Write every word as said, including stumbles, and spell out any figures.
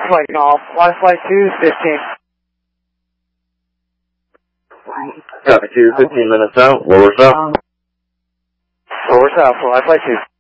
Flight golf, fly flight two, fifteen. Copy two, fifteen minutes out, lower south. Lower south, fly flight two.